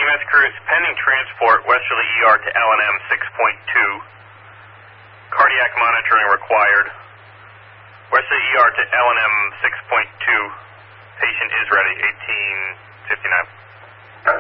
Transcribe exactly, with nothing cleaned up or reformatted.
E M S crews pending transport Westerly E R to L and M six point two. Cardiac monitoring required. Westerly E R to L and M six point two.